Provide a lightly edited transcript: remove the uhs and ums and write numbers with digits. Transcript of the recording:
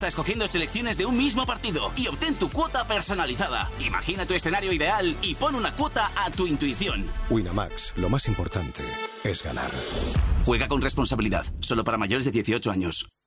escogiendo selecciones de un mismo partido y obtén tu cuota personalizada. Imagina tu escenario ideal y pon una cuota a tu intuición. Winamax, lo más importante es ganar. Juega con responsabilidad, solo para mayores de 18 años.